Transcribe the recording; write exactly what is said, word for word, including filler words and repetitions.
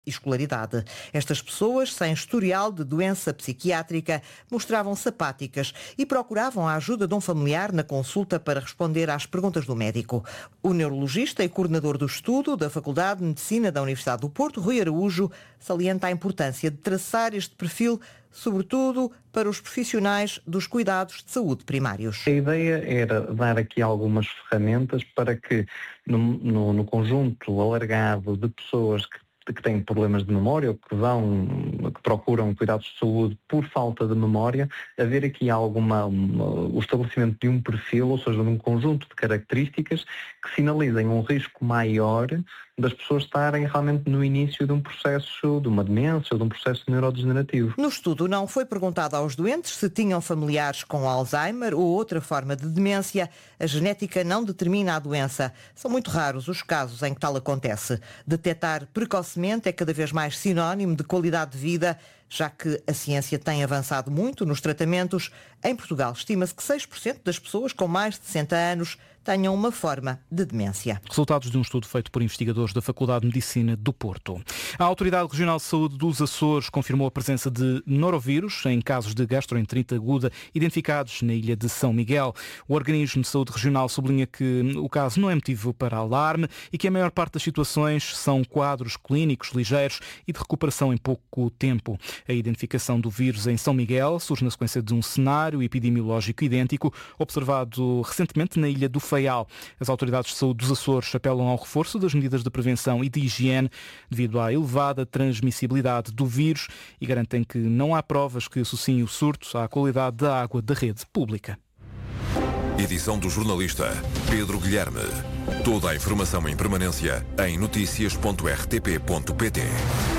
escolaridade. Estas pessoas, sem historial de doença psiquiátrica, mostravam-se apáticas e procuravam a ajuda de um familiar na consulta para responder às perguntas do médico. O neurologista e coordenador do estudo da Faculdade de Medicina da Universidade do Porto, Rui Araújo, salienta a importância de traçar este perfil, sobretudo para os profissionais dos cuidados de saúde primários. A ideia era dar aqui algumas ferramentas para que, no, no, no conjunto alargado de pessoas que que têm problemas de memória ou que vão, que procuram cuidados de saúde por falta de memória, haver aqui alguma, uma, o estabelecimento de um perfil, ou seja, de um conjunto de características que sinalizem um risco maior das pessoas estarem realmente no início de um processo, de uma demência ou de um processo neurodegenerativo. No estudo não foi perguntado aos doentes se tinham familiares com Alzheimer ou outra forma de demência. A genética não determina a doença. São muito raros os casos em que tal acontece. Detectar precocemente é cada vez mais sinónimo de qualidade de vida, já que a ciência tem avançado muito nos tratamentos. Em Portugal, estima-se que seis por cento das pessoas com mais de sessenta anos tenham uma forma de demência. Resultados de um estudo feito por investigadores da Faculdade de Medicina do Porto. A Autoridade Regional de Saúde dos Açores confirmou a presença de norovírus em casos de gastroenterite aguda identificados na ilha de São Miguel. O organismo de saúde regional sublinha que o caso não é motivo para alarme e que a maior parte das situações são quadros clínicos ligeiros e de recuperação em pouco tempo. A identificação do vírus em São Miguel surge na sequência de um cenário epidemiológico idêntico observado recentemente na ilha do Faial. As autoridades de saúde dos Açores apelam ao reforço das medidas de prevenção e de higiene devido à elevada transmissibilidade do vírus e garantem que não há provas que associem o surto à qualidade da água da rede pública. Edição do jornalista Pedro Guilherme. Toda a informação em permanência em noticias ponto r t p ponto p t.